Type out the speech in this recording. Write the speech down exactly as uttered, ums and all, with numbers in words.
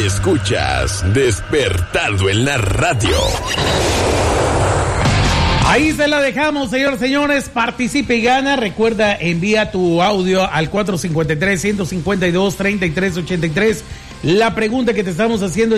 Escuchas Despertando en la Radio. Ahí se la dejamos, señores, señores. Participe y gana. Recuerda, envía tu audio al cuatro cinco tres, uno cinco dos, tres tres ocho tres. La pregunta que te estamos haciendo